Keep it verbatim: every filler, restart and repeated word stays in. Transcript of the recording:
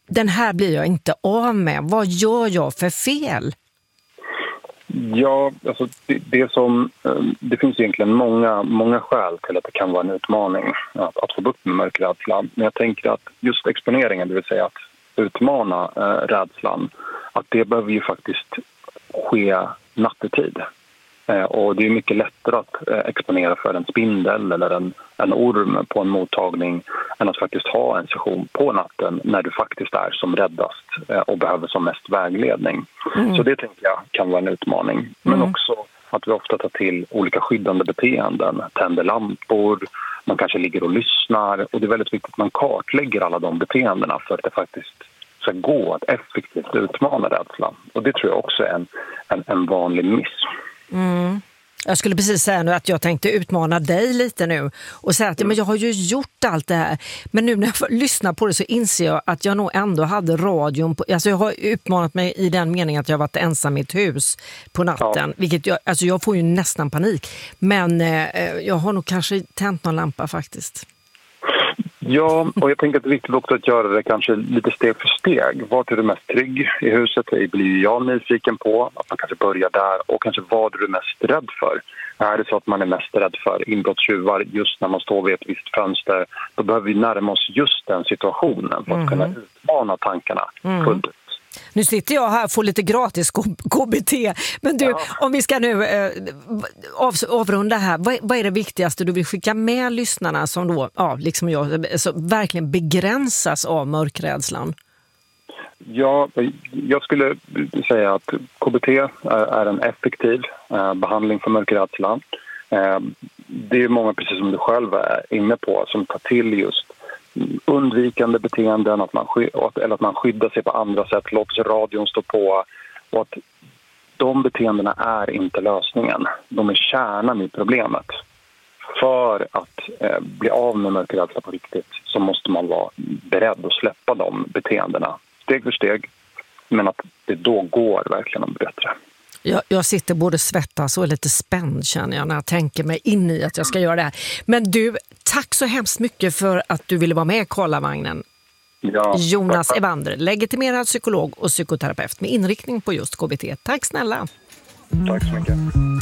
den här blir jag inte av med. Vad gör jag för fel? Ja, alltså det, det som det finns egentligen många många skäl till att det kan vara en utmaning att, att få bukt med mörkrädslan. Men jag tänker att just exponeringen, det vill säga att utmana eh, rädslan, att det behöver ju faktiskt ske nattetid. Eh, och det är mycket lättare att eh, exponera för en spindel eller en, en orm på en mottagning än att faktiskt ha en session på natten när du faktiskt är som räddast eh, och behöver som mest vägledning. Mm. Så det tänker jag kan vara en utmaning. Men mm. också att vi ofta tar till olika skyddande beteenden, tänder lampor, man kanske ligger och lyssnar, och det är väldigt viktigt att man kartlägger alla de beteendena för att det faktiskt ska gå att effektivt utmana rädslan. Och det tror jag också är en, en, en vanlig miss. Mm. Jag skulle precis säga nu att jag tänkte utmana dig lite nu och säga att mm. men jag har ju gjort allt det här. Men nu när jag lyssnar på det så inser jag att jag nog ändå hade radion på, alltså jag har utmanat mig i den meningen att jag varit ensam i ett hus på natten, ja. Vilket jag, alltså jag får ju nästan panik. Men eh, jag har nog kanske tänt någon lampa faktiskt. Ja, och jag tänker att det är viktigt också att göra det kanske lite steg för steg. Vart är du mest trygg i huset? Det blir jag nyfiken på. Att man kanske börjar där. Och kanske vad är du mest rädd för? Är det så att man är mest rädd för inbrottstjuvar just när man står vid ett visst fönster, då behöver vi närma oss just den situationen för att mm. kunna utmana tankarna mm. fullt ut. Nu sitter jag här och får lite gratis K B T. Men du, ja. om vi ska nu eh, av, avrunda här. Vad, vad är det viktigaste du vill skicka med lyssnarna som då, ja, liksom jag, så verkligen begränsas av mörkrädslan? Ja, jag skulle säga att K B T är en effektiv eh, behandling för mörkrädslan. Eh, det är många, precis som du själv är inne på, som tar till just undvikande beteenden, att man, eller att man skyddar sig på andra sätt, låter radion stå på, och att de beteendena är inte lösningen. De är kärnan i problemet. För att eh, bli av med mörkrädsla på riktigt så måste man vara beredd att släppa de beteendena steg för steg, men att det då går verkligen att bättre. Jag, jag sitter både svettas och är lite spänd, känner jag, när jag tänker mig in i att jag ska göra det här. Men du, tack så hemskt mycket för att du ville vara med i Karlavagnen. Ja, Jonas tack. Evander, legitimerad psykolog och psykoterapeut med inriktning på just K B T. Tack snälla. Tack så mycket.